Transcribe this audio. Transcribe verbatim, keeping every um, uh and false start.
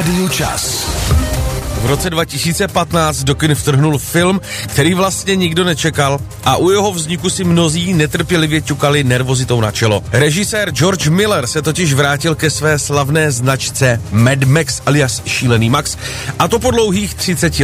Rádiu Čas. V roce dva tisíce patnáct do kin vtrhnul film, který vlastně nikdo nečekal a u jeho vzniku si mnozí netrpělivě ťukali nervozitou na čelo. Režisér George Miller se totiž vrátil ke své slavné značce Mad Max alias Šílený Max, a to po dlouhých třiceti